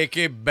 E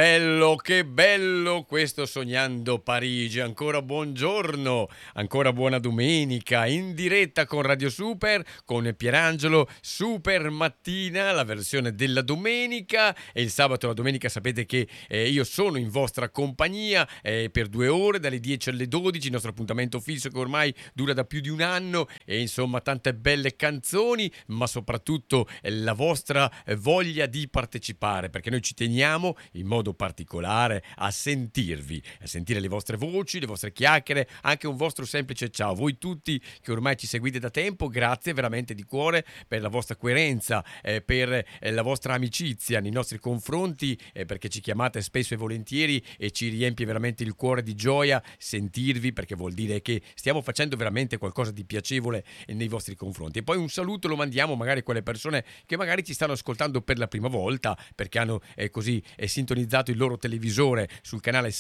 che bello questo Sognando Parigi. Ancora buongiorno, ancora buona domenica, in diretta con Radio Super, con Pierangelo, Super Mattina, la versione della domenica. E il sabato e la domenica sapete che io sono in vostra compagnia per 2 ore, dalle 10 alle 12, il nostro appuntamento fisso che ormai dura da più di un anno. E insomma tante belle canzoni, ma soprattutto la vostra voglia di partecipare, perché noi ci teniamo in modo particolare a sentirvi, a sentire le vostre voci, le vostre chiacchiere, anche un vostro semplice ciao. Voi tutti che ormai ci seguite da tempo, grazie veramente di cuore per la vostra coerenza, per la vostra amicizia nei nostri confronti, perché ci chiamate spesso e volentieri e ci riempie veramente il cuore di gioia sentirvi, perché vuol dire che stiamo facendo veramente qualcosa di piacevole nei vostri confronti. E poi un saluto lo mandiamo magari a quelle persone che magari ci stanno ascoltando per la prima volta, perché hanno così sintonizzato il loro televisore sul canale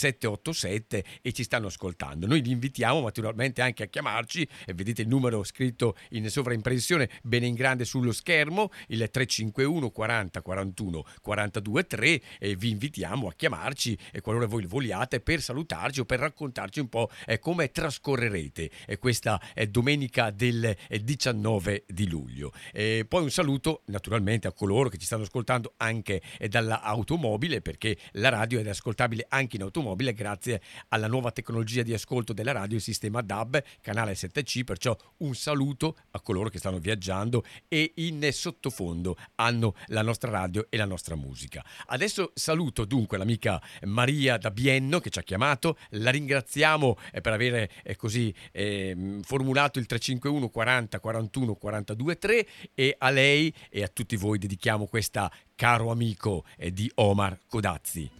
787 e ci stanno ascoltando. Noi li invitiamo naturalmente anche a chiamarci, e vedete il numero scritto in sovraimpressione bene in grande sullo schermo, il 351 40 41 42 3, e vi invitiamo a chiamarci qualora voi vogliate, per salutarci o per raccontarci un po' come trascorrerete questa domenica del 19 di luglio. Poi un saluto naturalmente a coloro che ci stanno ascoltando anche dall'automobile, perché la radio è ascoltabile anche in automobile grazie alla nuova tecnologia di ascolto della radio, il sistema DAB, canale 7C, perciò un saluto a coloro che stanno viaggiando e in sottofondo hanno la nostra radio e la nostra musica. Adesso saluto dunque l'amica Maria da Bienno che ci ha chiamato, la ringraziamo per avere così formulato il 351 40 41 42 3, e a lei e a tutti voi dedichiamo questa Caro amico di Omar Codazzi.